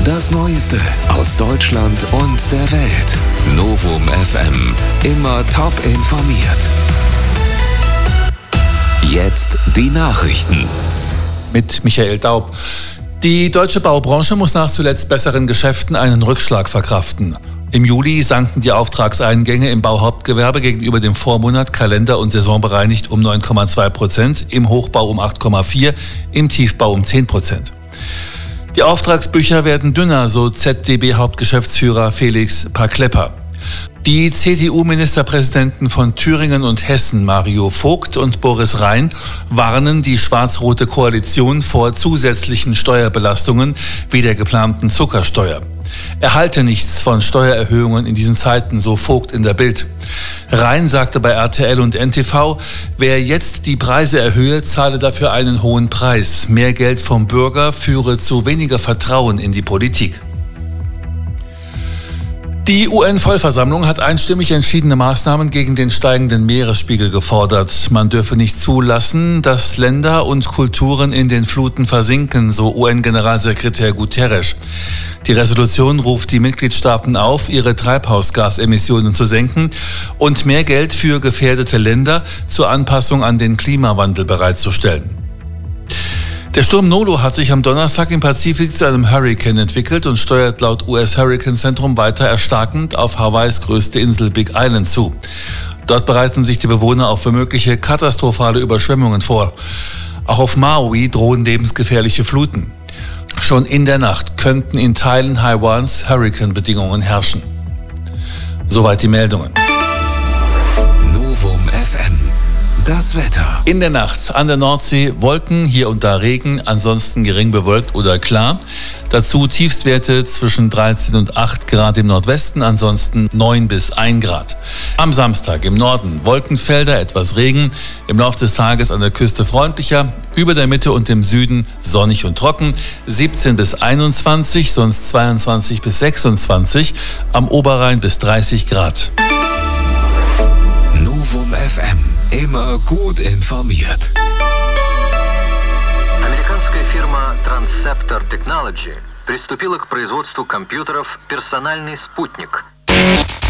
Das Neueste aus Deutschland und der Welt. Novum FM. Immer top informiert. Jetzt die Nachrichten. Mit Michael Daub. Die deutsche Baubranche muss nach zuletzt besseren Geschäften einen Rückschlag verkraften. Im Juli sanken die Auftragseingänge im Bauhauptgewerbe gegenüber dem Vormonat kalender- und saisonbereinigt um 9,2%, im Hochbau um 8,4%, im Tiefbau um 10%. Die Auftragsbücher werden dünner, so ZDB-Hauptgeschäftsführer Felix Parklepper. Die CDU-Ministerpräsidenten von Thüringen und Hessen, Mario Vogt und Boris Rhein, warnen die schwarz-rote Koalition vor zusätzlichen Steuerbelastungen wie der geplanten Zuckersteuer. Er halte nichts von Steuererhöhungen in diesen Zeiten, so Vogt in der Bild. Rhein sagte bei RTL und NTV, wer jetzt die Preise erhöhe, zahle dafür einen hohen Preis. Mehr Geld vom Bürger führe zu weniger Vertrauen in die Politik. Die UN-Vollversammlung hat einstimmig entschiedene Maßnahmen gegen den steigenden Meeresspiegel gefordert. Man dürfe nicht zulassen, dass Länder und Kulturen in den Fluten versinken, so UN-Generalsekretär Guterres. Die Resolution ruft die Mitgliedstaaten auf, ihre Treibhausgasemissionen zu senken und mehr Geld für gefährdete Länder zur Anpassung an den Klimawandel bereitzustellen. Der Sturm Nolo hat sich am Donnerstag im Pazifik zu einem Hurrikan entwickelt und steuert laut US-Hurrikanzentrum weiter erstarkend auf Hawaiis größte Insel Big Island zu. Dort bereiten sich die Bewohner auf mögliche katastrophale Überschwemmungen vor. Auch auf Maui drohen lebensgefährliche Fluten. Schon in der Nacht könnten in Teilen Taiwans Hurrikan-Bedingungen herrschen. Soweit die Meldungen. Novum FM. Das Wetter. In der Nacht an der Nordsee Wolken, hier und da Regen, ansonsten gering bewölkt oder klar. Dazu Tiefstwerte zwischen 13 und 8 Grad im Nordwesten, ansonsten 9 bis 1 Grad. Am Samstag im Norden Wolkenfelder, etwas Regen, im Laufe des Tages an der Küste freundlicher, über der Mitte und im Süden sonnig und trocken, 17 bis 21, sonst 22 bis 26, am Oberrhein bis 30 Grad. Novum FM. Immer gut informiert. Американская фирма Transceptor Technology приступила к производству компьютеров «Персональный спутник».